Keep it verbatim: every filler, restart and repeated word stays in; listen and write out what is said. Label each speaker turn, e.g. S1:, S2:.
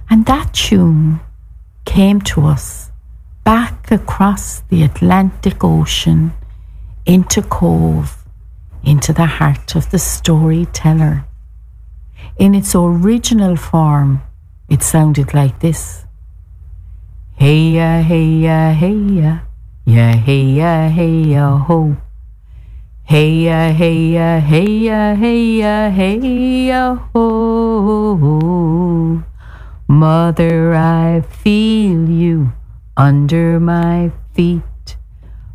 S1: And that tune came to us back across the Atlantic Ocean into Cove, into the heart of the storyteller. In its original form, it sounded like this. Hey ya, hey ya, hey ya, ya hey ya, hey ya ho. Hey ya, hey ya, hey ya, hey ya, hey ya ho. Mother, I feel you under my feet.